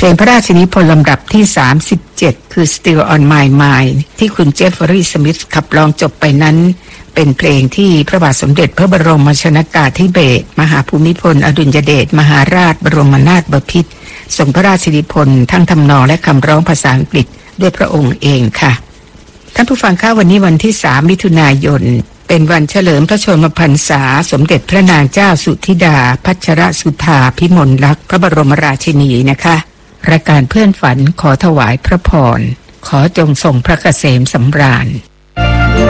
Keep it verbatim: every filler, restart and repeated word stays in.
เพลงพระราชนิพนธ์ลำดับที่สามสิบเจ็ดคือ Still on My Mind ที่คุณเจฟฟรีย์สมิธขับร้องจบไปนั้นเป็นเพลงที่พระบาทสมเด็จพระบรมชนกาธิเบศรมหาภูมิพลอดุลยเดชมหาราชบรมนาถบพิตรทรงพระราชนิพนธ์ทั้งทำนองและคำร้องภาษาอังกฤษด้วยพระองค์เองค่ะท่านผู้ฟังคะวันนี้วันที่สามมิถุนายนเป็นวันเฉลิมพระชนมพรรษาสมเด็จพระนางเจ้าสุธิดาพัชรสุธาพิมลลักษณ์พระบรมราชินีนะคะรายการเพื่อนฝันขอถวายพระพรขอจงทรงพระเกษมสำราญ